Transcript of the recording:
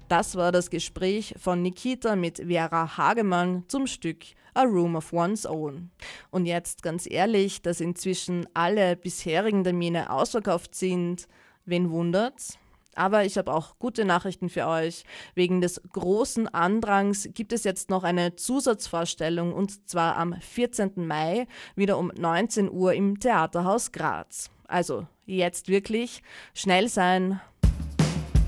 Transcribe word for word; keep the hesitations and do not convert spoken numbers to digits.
Das war das Gespräch von Nikita mit Vera Hagemann zum Stück A Room of One's Own. Und jetzt ganz ehrlich, dass inzwischen alle bisherigen Termine ausverkauft sind, wen wundert's? Aber ich habe auch gute Nachrichten für euch. Wegen des großen Andrangs gibt es jetzt noch eine Zusatzvorstellung und zwar am vierzehnten Mai wieder um neunzehn Uhr im Theaterhaus Graz. Also jetzt wirklich schnell sein,